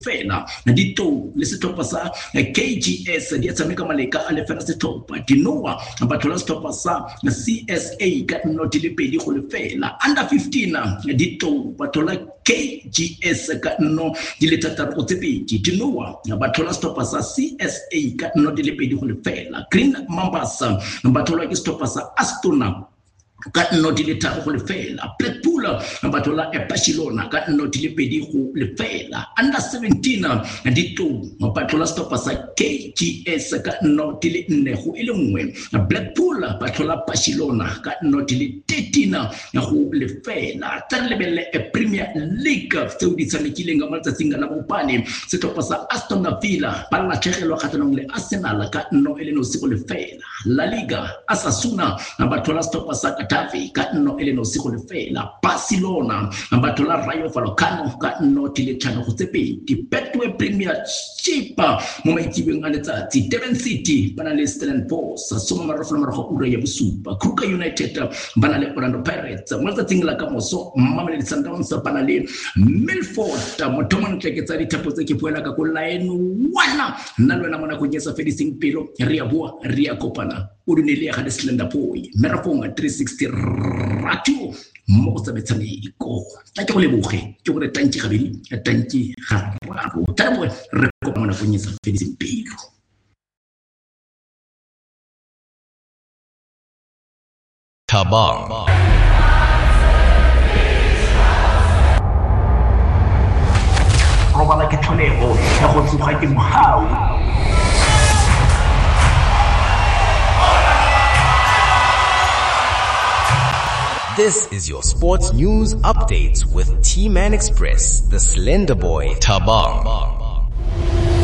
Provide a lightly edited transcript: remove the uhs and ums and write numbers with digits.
fela dito le sethopa sa KGS di tshameka maleka a le fela sethopa dinoa batho la sethopa sa CSA ka noti le pedi go le fela under 15 dito batho la KGS ka no di le tataro go tsepedi dinoa batho la sethopa sa CSA ka noti le pedi go le fela Green Mambas batho la ke sethopa sa Astona ka noti le tharo go le fela Blackpool batho la Barcelona ka noti le pedi go le fela under 17 dito batho la stopa sa KGS ka noti le nne go ile nngwe Blackpool batho la Barcelona ka noti le 13 go le fela tsa lebelle Premier League tseo di tshamekileng ga matsatsing la bopane setopa sa Aston Villa ba la tshegelo kgatlhanong le Arsenal ka no ele no se go le fela La Liga Osasuna batho la stopa sa Tavi ka no ele no sigo le fela Barcelona batho la Rayo Vallecano ka no tile tshano go tsepedi Betway Premiership mo maitsibeng a letsatsi Durban City bana le Stellenbosch soma marofo go ura ya bosupa Kruger United bana le Orlando Pirates mo tsatsing la ka moso Mamelodi Sundowns bana le Milford mo thomong tleketsa dithapo tse ke puela ka go line 1 nna lwana mona go nyetsa fedising pelo ria bua ria kopana o dunele ga le Slender Boy Merafong 360 radio mo go tsabetsaneko ta ke go leboge ke gore tantsi gabedi tantsi ga raro ta bo re kopana go nyetsa fedising pelo Tabang robala ke tlholego ya go tsoga ke mohau This is your sports news updates with T-Man Express, the Slender Boy Tabang.